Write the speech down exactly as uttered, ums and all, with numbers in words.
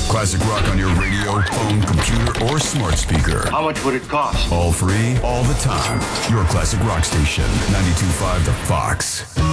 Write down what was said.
Classic rock on your radio, phone, computer, or smart speaker. How much would it cost? All free, all the time. Your classic rock station, ninety-two point five The Fox.